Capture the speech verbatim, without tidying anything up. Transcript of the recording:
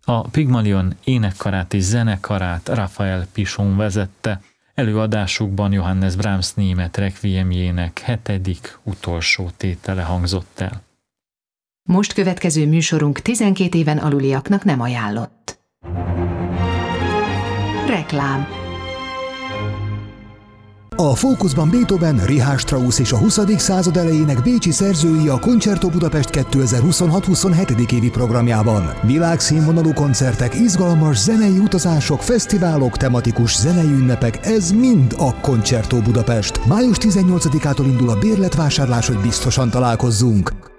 A Pygmalion énekkarát és zenekarát Raphael Pichon vezette, előadásukban Johannes Brahms német requiemjének hetedik utolsó tétele hangzott el. Most következő műsorunk tizenkét éven aluliaknak nem ajánlott. Reklám. A fókuszban Beethoven, Richard Strauss és a huszadik század elejének bécsi szerzői a Concerto Budapest kétezer-huszonhat huszonhetedik évi programjában. Világszínvonalú koncertek, izgalmas zenei utazások, fesztiválok, tematikus zenei ünnepek, ez mind a Concerto Budapest. május tizennyolcadikától indul a bérletvásárlás, hogy biztosan találkozzunk.